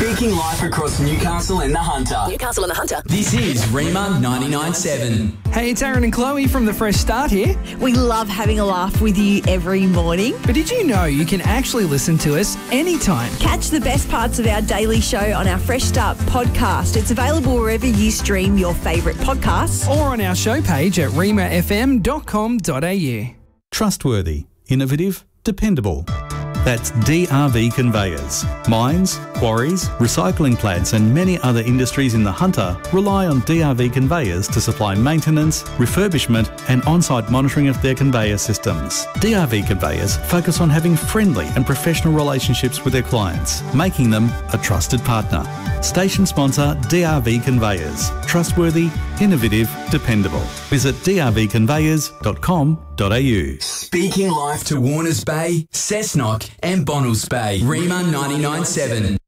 Speaking live across Newcastle and the Hunter. Newcastle and the Hunter. This is Rima 99.7. Hey, it's Aaron and Chloe from The Fresh Start here. We love having a laugh with you every morning. But did you know you can actually listen to us anytime? Catch the best parts of our daily show on our Fresh Start podcast. It's available wherever you stream your favourite podcasts. Or on our show page at rimafm.com.au. Trustworthy, innovative, dependable. That's DRV Conveyors. Mines, quarries, recycling plants and many other industries in the Hunter rely on DRV Conveyors to supply maintenance, refurbishment and on-site monitoring of their conveyor systems. DRV Conveyors focus on having friendly and professional relationships with their clients, making them a trusted partner. Station sponsor DRV Conveyors. Trustworthy, innovative, dependable. Visit drvconveyors.com.au. Speaking live to Warners Bay, Cessnock and Bonnells Bay. Rima 99.7.